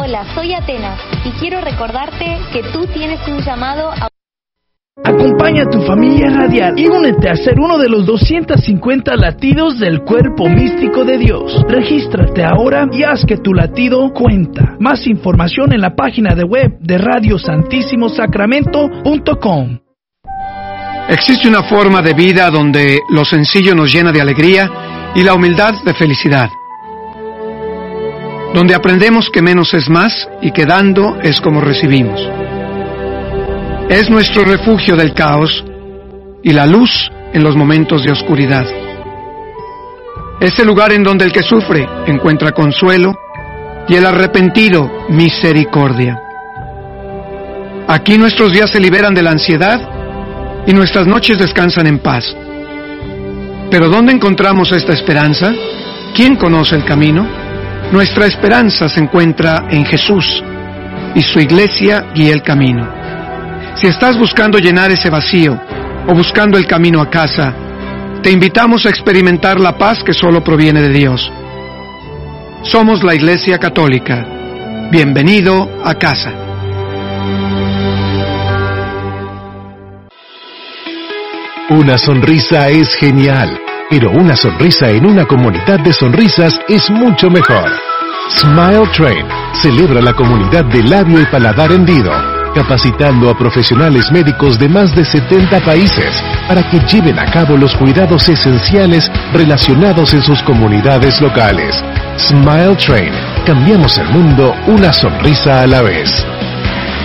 Hola, soy Atenas y quiero recordarte que tú tienes un llamado a... Acompaña a tu familia radial y únete a ser uno de los 250 latidos del cuerpo místico de Dios. Regístrate ahora y haz que tu latido cuenta. Más información en la página de web de radiosantissimosacramento.com. Existe una forma de vida donde lo sencillo nos llena de alegría y la humildad de felicidad. Donde aprendemos que menos es más y que dando es como recibimos. Es nuestro refugio del caos y la luz en los momentos de oscuridad. Es el lugar en donde el que sufre encuentra consuelo y el arrepentido misericordia. Aquí nuestros días se liberan de la ansiedad y nuestras noches descansan en paz. Pero ¿dónde encontramos esta esperanza? ¿Quién conoce el camino? Nuestra esperanza se encuentra en Jesús y su iglesia guía el camino. Si estás buscando llenar ese vacío o buscando el camino a casa, te invitamos a experimentar la paz que solo proviene de Dios. Somos la Iglesia Católica. Bienvenido a casa. Una sonrisa es genial, pero una sonrisa en una comunidad de sonrisas es mucho mejor. Smile Train celebra la comunidad de labio y paladar hendido, capacitando a profesionales médicos de más de 70 países para que lleven a cabo los cuidados esenciales relacionados en sus comunidades locales. Smile Train, cambiamos el mundo una sonrisa a la vez.